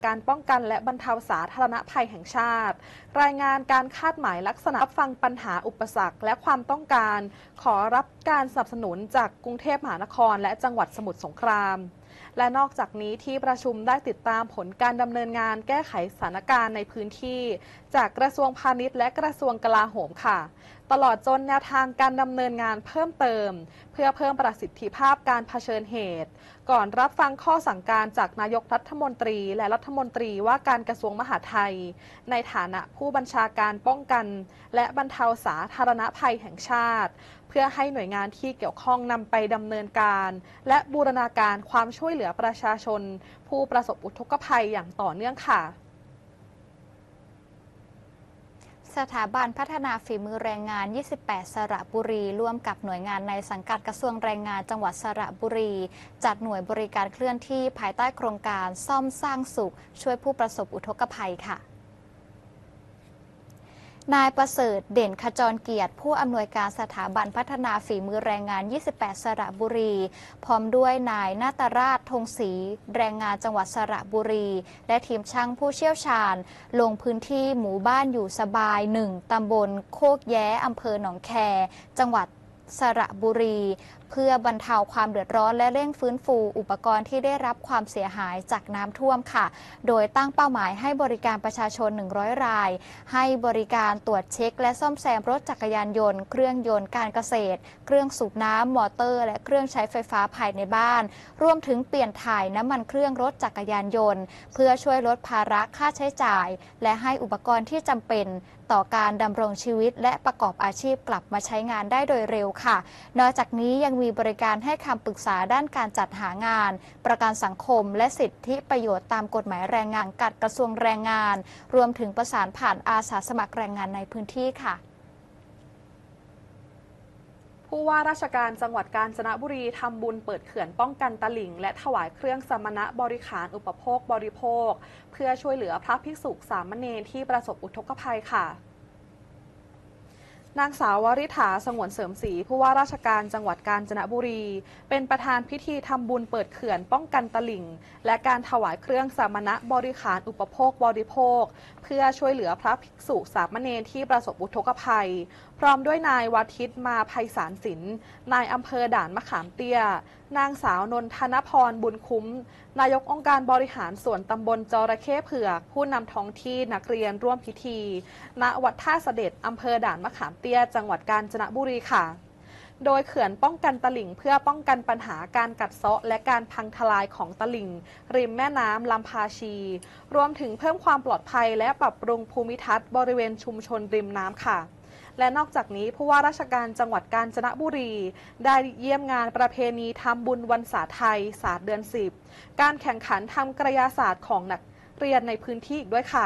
การป้องกันและบรรเทาสาธารณภัยแห่งชาติรายงานการคาดหมายลักษณะรับฟังปัญหาอุปสรรคและความต้องการขอรับการสนับสนุนจากกรุงเทพมหานครและจังหวัดสมุทรสงครามและนอกจากนี้ที่ประชุมได้ติดตามผลการดำเนินงานแก้ไขสถานการณ์ในพื้นที่จากกระทรวงพาณิชย์และกระทรวงกลาโหมค่ะตลอดจนแนวทางการดำเนินงานเพิ่มเติมเพื่อเพิ่มประสิทธิภาพการเผชิญเหตุก่อนรับฟังข้อสั่งการจากนายกรัฐมนตรีและรัฐมนตรีว่าการกระทรวงมหาดไทยในฐานะผู้บัญชาการป้องกันและบรรเทาสาธารณภัยแห่งชาติเพื่อให้หน่วยงานที่เกี่ยวข้องนำไปดำเนินการและบูรณาการความช่วยเหลือประชาชนผู้ประสบอุทกภัยอย่างต่อเนื่องค่ะสถาบันพัฒนาฝีมือแรงงาน 28 สระบุรีร่วมกับหน่วยงานในสังกัดกระทรวงแรงงานจังหวัดสระบุรีจัดหน่วยบริการเคลื่อนที่ภายใต้โครงการซ่อมสร้างสุขช่วยผู้ประสบอุทกภัยค่ะนายประเสริฐเด่นขจรเกียรติผู้อำนวยการสถาบันพัฒนาฝีมือแรงงาน 28 สระบุรีพร้อมด้วยนายนาตราชธงศรีแรงงานจังหวัดสระบุรีและทีมช่างผู้เชี่ยวชาญลงพื้นที่หมู่บ้านอยู่สบาย 1 ตำบลโคกแย้อำเภอหนองแคจังหวัดสระบุรีเพื่อบรรเทาความเดือดร้อนและเร่งฟื้นฟูอุปกรณ์ที่ได้รับความเสียหายจากน้ำท่วมค่ะโดยตั้งเป้าหมายให้บริการประชาชน100รายให้บริการตรวจเช็คและซ่อมแซมรถจักรยานยนต์เครื่องยนต์การเกษตรเครื่องสูบน้ำมอเตอร์และเครื่องใช้ไฟฟ้าภายในบ้านรวมถึงเปลี่ยนถ่ายน้ำมันเครื่องรถจักรยานยนต์เพื่อช่วยลดภาระค่าใช้จ่ายและให้อุปกรณ์ที่จำเป็นต่อการดำรงชีวิตและประกอบอาชีพกลับมาใช้งานได้โดยเร็วค่ะนอกจากนี้ยังมีบริการให้คำปรึกษาด้านการจัดหางานประกันสังคมและสิทธิประโยชน์ตามกฎหมายแรงงานกัดกระทรวงแรงงานรวมถึงประสานผ่านอาสาสมัครแรงงานในพื้นที่ค่ะผู้ว่าราชการจังหวัดกาญจนบุรีทำบุญเปิดเขื่อนป้องกันตลิ่งและถวายเครื่องสมณะบริขารอุปโภคบริโภคเพื่อช่วยเหลือพระภิกษุสามเณรที่ประสบอุทกภัยค่ะนางสาววริษฐาสงวนเสริมศรีผู้ว่าราชการจังหวัดกาญจนบุรีเป็นประธานพิธีทำบุญเปิดเขื่อนป้องกันตลิ่งและการถวายเครื่องสามณะบริขารอุปโภคบริโภคเพื่อช่วยเหลือพระภิกษุสามเณรที่ประสบอุทกภัยพร้อมด้วยนายวาทิตมาไพศาลศิลป์นายอำเภอด่านมะขามเตี้ยนางสาวนนทนพรบุญคุ้มนายกองค์การบริหารส่วนตำบลจระเข้เผือกผู้นำท้องที่นักเรียนร่วมพิธีณวัดท่าเสด็จอำเภอด่านมะขามเตี้ยจังหวัดกาญจนบุรีค่ะโดยเขื่อนป้องกันตลิ่งเพื่อป้องกันปัญหาการกัดเซาะและการพังทลายของตลิ่งริมแม่น้ำลำพาชีรวมถึงเพิ่มความปลอดภัยและปรับปรุงภูมิทัศน์บริเวณชุมชนริมน้ำค่ะและนอกจากนี้ผู้ว่าราชการจังหวัดกาญจนบุรีได้เยี่ยมงานประเพณีทำบุญวันศาสตร์ไทยศาสตร์เดือน10การแข่งขันทำกระยาศาสตร์ของนักเรียนในพื้นที่อีกด้วยค่ะ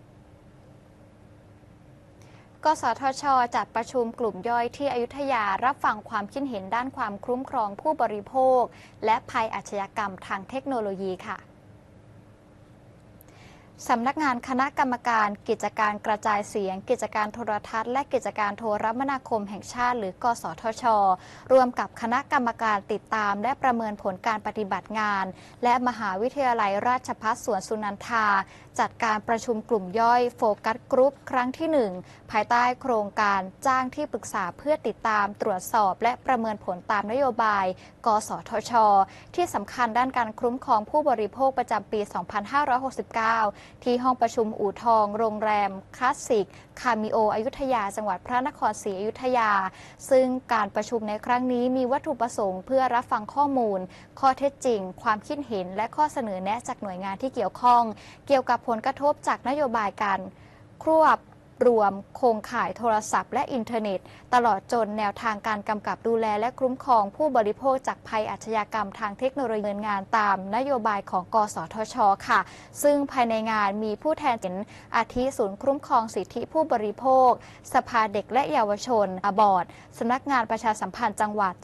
กสทช.จัดประชุมกลุ่มย่อยที่อยุธยารับฟังความคิดเห็นด้านความคุ้มครองผู้บริโภคและภัยอาชญากรรมทางเทคโนโลยีค่ะสำนักงานคณะกรรมการกิจการกระจายเสียงกิจการโทรทัศน์และกิจการโทรคมนาคมแห่งชาติหรือกสทช.ร่วมกับคณะกรรมการติดตามและประเมินผลการปฏิบัติงานและมหาวิทยาลัยราชภัฏสวนสุนันทาจัดการประชุมกลุ่มย่อยโฟกัสกรุ๊ปครั้งที่ 1ภายใต้โครงการจ้างที่ปรึกษาเพื่อติดตามตรวจสอบและประเมินผลตามนโยบายกสทช.ที่สำคัญด้านการคุ้มครองผู้บริโภคประจำปี 2569 ที่ห้องประชุมอู่ทองโรงแรมคลาสสิกคามิโออยุธยาจังหวัดพระนครศรีอยุธยาซึ่งการประชุมในครั้งนี้มีวัตถุประสงค์เพื่อรับฟังข้อมูลข้อเท็จจริงความคิดเห็นและข้อเสนอแนะจากหน่วยงานที่เกี่ยวข้องเกี่ยวกับผลกระทบจากนโยบายการควบรวมโครงข่ายโทรศัพท์และอินเทอร์เน็ตตลอดจนแนวทางการกำกับดูแลและคุ้มครองผู้บริโภคจากภัยอาชญากรรมทางเทคโนโลยีดำเนินงานตามนโยบายของกสทช.ค่ะซึ่งภายในงานมีผู้แทนอาทิศูนย์คุ้มครองสิทธิผู้บริโภคสภาเด็กและเยาวชนบอร์ดสำนักงานประชาสัมพันธ์จังหวัด